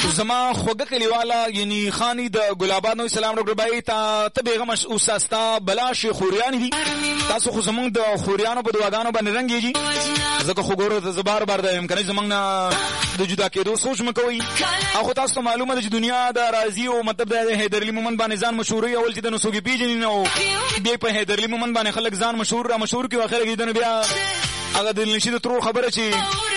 زما خوګه کلیواله یعنی خانی د ګلاباد نو سلام ډاکټر بای ته بیغم اوساستا بلاش خوريان دي تاسو خو زمونږ د خوريانو په دواګانو باندې رنگيږي زکه خو ګورو ته زبار بار د امکان زمونږ نه د جدا کېدو سوچ مکوئ اخو تاسو معلومه ده چې دنیا د راضي او مطلب د حیدرعلی مومند باندې ځان مشهوري اول چې د نسوګي پیژنې نو بیا په حیدرعلی مومند باندې خلک ځان مشهور کې واخره کېدنه بیا هغه د نشي د ترور خبره چې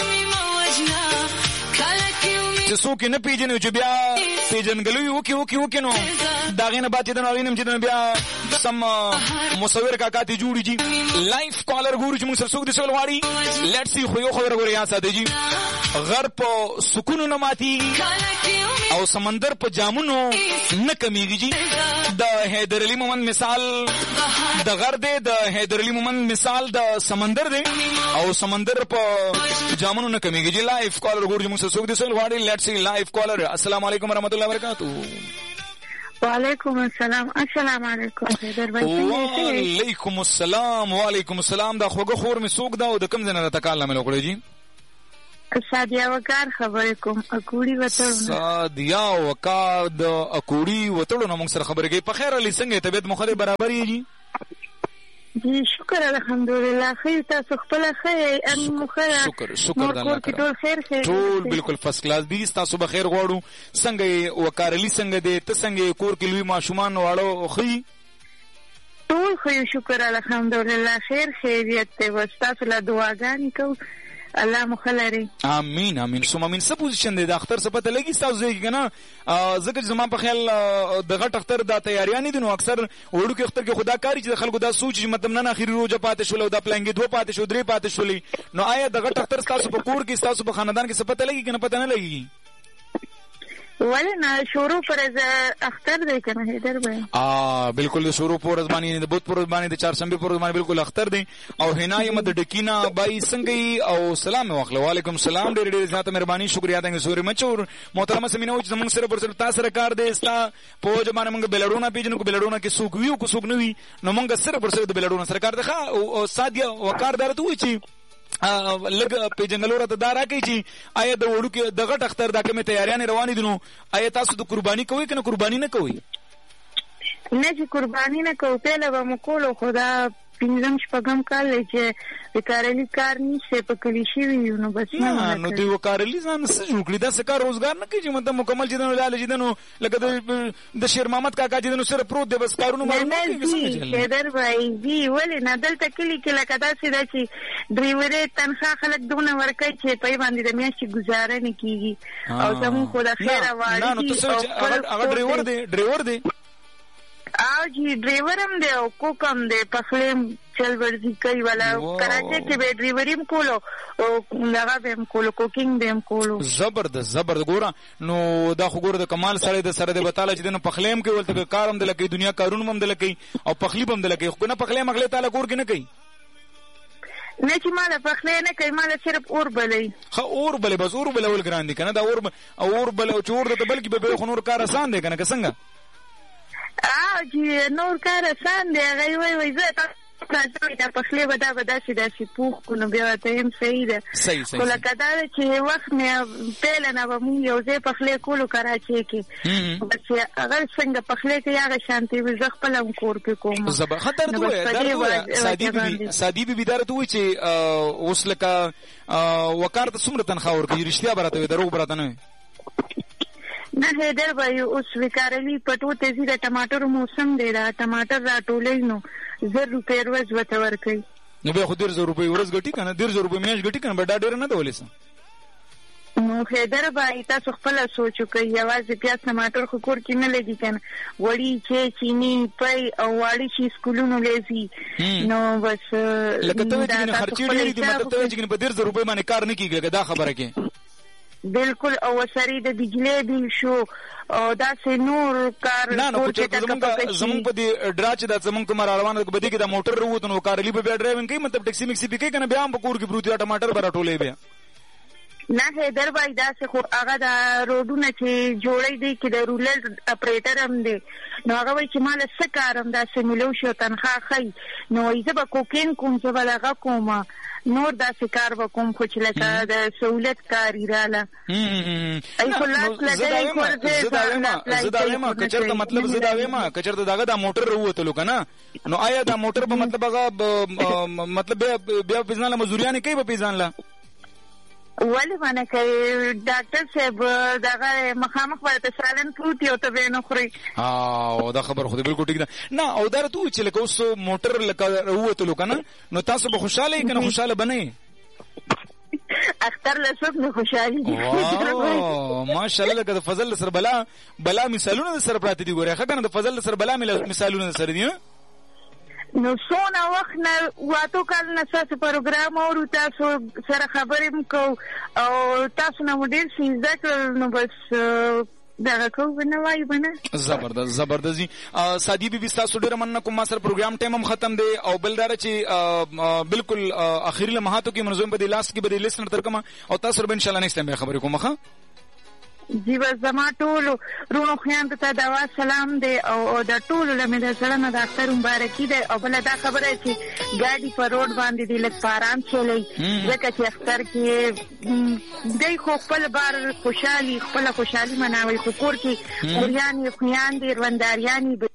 څوک نه پیژني چې بیا پیژنګلوي وکي نو دا غینه بات دې نه وینم چې بیا سم مصور کاکا ته جوړیږي لایف کالر ګورو چې موږ سره څوک دې سوال غواړي لیټس سی خو یو خبره غوړي یا ساده جی غر په سکون نه ماتي او سمندر په جامونو نه کمیږي د حیدرعلی مومند مثال د غر دی د حیدرعلی مومند مثال د سمندر دی او سمندر په جامونو نه کمیږي لایف کالر ګورو چې موږ سره څوک دې سوال غواړي لیټس سی لایف کالر السلام علیکم ورحمۃ اللہ وبرکاتہ وعلیکم السلام السلام علیکم وعلیکم السلام وعلیکم السلام دا خوګه خور می سوق دا او د کم زنه تکاله مې وکړې جی سادیا وکار خبرې کوم اکوړی وته سادیا وکا د اکوړی وته نو موږ سره خبرې کوي په خیر علي څنګه طبيعت مخه برابر یې جی جی شکر الحمدلله خیر تاسو خپل خیر ان مخه شکر د الله ټول خیر ټول بالکل فرست کلاس دي تاسو به خیر غواړو څنګه وکارلی څنګه دي ته څنګه کور کې لوی ماشومان واړو خي ټول خیر شکر الحمدلله خیریت ته وستاسو له دعاګانې کو الله مخلري امين امين ثم امين څه پوزیشن دی د اختر څه پته لګي تاسو ځای کنه ځکه زما په خیال د غټ اختر د تیاریاں دي نو اکثر وړو کې اختر کې خدا کاری چې خلکو دا سوچ چې مطلب نه اخیری روزه پاتې شول او دا پلانګي دوه پاتې شو درې پاتې شولې نو آیا د غټ اختر تاسو په کور کې تاسو په خاندان کې څه پته لګي کنه پته نه لګي ولنا شروع پر اختر دی کنه هیدر بھائی بالکل شروع پر ځبانی د بوت پر ځبانی د چهارشنبه پر ځبانی بالکل اختر دی او حنای مد ډکینا بای څنګه او سلام واخله وعلیکم السلام ډېر ډېر زیاته مهرباني شکریا تاسو سوري مچور محترمه سمینه چې زموږ سره پر سره تاسو سره کار دی استا په ځبانه موږ بلډونه پیژنو کو بلډونه کې سوق ویو کو سوق نوي نو موږ سره پر سره د بلډونه سره کار دی او سادیا وقار درته وي چې لګ پیجنګلور ته دارا کوي چې آیا د وړو کې د غټ اختر د کومه تیاریاں روانې دي نو آیا تاسو د قرباني کوي کنه قرباني نه کوي نه چې قرباني نه کوي په لور مکولو خدا پینځم شپږم کال چې وکارلی کار نشي په کلی شي نو بس نو دوی وکارلی ځان څه جوړ کړی دا څه کار روزګار نه کوي چې مطلب مکمل چې نو لاله چې نو لکه د شیر محمد کاکا چې نو سره پروت دی بس کارونه مې شیدر بھائی دی ولې نه دلته کلی کې لکه دا چې چې ډرایور تنخواه خلک دونه ورکړي چې په باندې د میاشتې گزاره نه کیږي او زموږ خدا خیر واړي نو تاسو هغه ډرایور دی او جی ډرایور هم دی او کوکم دی په خلم چل ورزي کوي ولا کراچي کې به ډرایوریم کولو او هغه به کولو کوکینګ به کولو زبردست ګوره نو دا خو ګوره د کمال سره د سره د بتاله چې د پخلیم کې ولته کارم د لکې دنیا کارونه هم د لکې او پخلی هم د لکې خو نه پخلیم اغله تعالی کور کې نه کوي نه چې مال پخلی نه کوي مال صرف اور بلې اور بلې بس اور بلې ول ګران دي کنه دا اور بلې او چور د بلکې به خو نور کار آسان دی کنه څنګه چې نور کار آسان دی هغه وای زه تاسو ته پخلی ودا چې پوخ کو نو بیا ته هم صحیح ده کله کدا چې وخت مې پهل نه و مو یو ځای پخلی کولو کراچي کې بس هغه څنګه پخلی کې هغه شانتي وز خپل کور کې کوم زبر خطر دوه سادي بي دار ته چې اوس لکه وکارت څومره تنخواه ورکړي رښتیا براته دروغ براته نه نه هیدر بھائی اوس وکارلی پټو تیزی د ټماټر موسم دی دا ټماټر راټولې نو 1,000 روپے ورځ وته ورکړي نو به خو 1,000 روپے ورځ ګټي کنه 1,000 روپے میاش ګټي کنه بډا ډیر نه دولې نو هیدر بھائی تاسو خپل سوچو کوي یوازې پیاز ټماټر خو کور کې نه لګي کنه وړي چې چینی پي او واړي چې سکولونو لېزي نو بس لکه ته چې خرچي ډېری دي مطلب ته چې په 1,000 روپے باندې کار نه کیږي دا خبره کې بالکل او سری د بجلی بیل شو او دا سه نور کار زمون په دې ډرا چې د زمون کوم روانه په دې کې د موټر وروته نو کارلی په ډرایوینګ کوي مطلب ټیکسي مکسي پکې کنه بیا هم په کور کې پروت ټماټر برا ټولې بیا نه هیدر بای داسې خو هغه د روډونه چې جوړی دی کې د رولر اپریټر هم دی نو هغه وایي چې ما له څه کارم داسې ملو شو تنخواه ښیي نو وایي زه به کوکین کوم زه به دغه کوم نور داسې کار به کوم خو چې لکه د سهولت کار یې راله زه دا وایم که چېرته مطلب زه دا وایم که چېرته دغه دا موټر راووتلو که نه نو آیا دا موټر به مطلب هغه مطلب بیا پیزان له مزدوریانې کوي به پیزان له ولې باندې کوي ډاکټر صاحب دغه مخامخ باندې سالن فروټ یو ته به نه خوري او دا خبر خو دې بالکل ټیک ده نه او دا ته چې لکه اوس موټر لکه راووتلو که نه نو تاسو به خوشحاله یې که نه خوشحاله به نه اختر له څوک نه خوشحالي ماشاءالله لکه د فضل سره بلا مثالونه سره پراته دي ګورې ښه که نه د فضل سره بلا مثالونه سره دي نو څونه وخت نه واتو کال نه ستاسو پروګرام اورو تاسو سره خبرې مو کوو او تاسو نه مو ډېر څه زده کړل نو بس دغه کوو به نه وایو به نه زبردست دي سادي بیبي ستاسو ډېره مننه کوم ما سره پروګرام ټایم هم ختم دی او بل دا چې بالکل اخري لمحاتو کې منظم به د لاس کې به د لیسنر تر کومه او تاسو سره به انشاءالله نیکسټ ټایم خبرې کوم ښه جی بس زما ټولو رونو خیانو ته دوا سلام دی او د ټولو له مې د زړه نه د اختر مبارکي دی او بله دا خبره چې ګاډي په روډ باندې دی لږ په ارام چلی ځکه چې اختر کې دی خو خپل بار خپله خوشحالي مناوئ خو کور کې موریانې خویاندې رونداریانې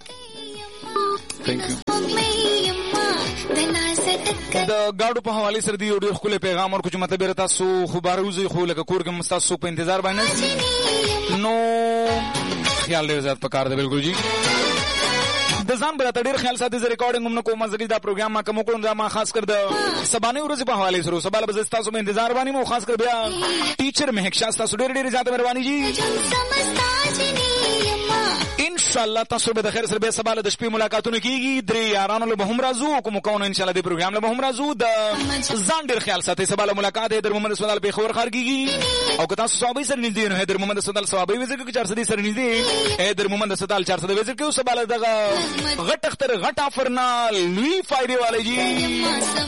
د گاډو په حواله سره دی ډېر ښکلی پیغام ورکړو چې مطلب تاسو خو بهر وځئ خو لکه کور کې تاسو په انتظار باندې نو خیال ډېر زیات پکار دی بالکل جی د ځان براته ډېر خیال ساتي زه ریکارډینګ هم نه کوم مزدي دا پروګرام ما کوم کړم دا ما خاص کر د سبانه ورځ په حواله سره سبا به تاسو په انتظار باندې مو خاص کر بیا ټیچر مهک شاه تاسو ډېر زیات مهرباني جی انشاءالله تاسو به د خیر سره به سبا له د شپې ملاقاتونه کیږي درې یارانو له به هم راځو کوم کوونه انشاءالله د پروګرام له به هم راځو د ځان ډېر خیال ساتي سبا له ملاقات در محمد اسماعیل په خبر خار کیږي او که تاسو صحابه سره نږدې نه در محمد اسماعیل صحابه وزیر کې 400 سره نږدې در محمد اسماعیل 400 وزیر کې سبا له دغه غټ اختر غټ افرنا لوی فائدې والے جی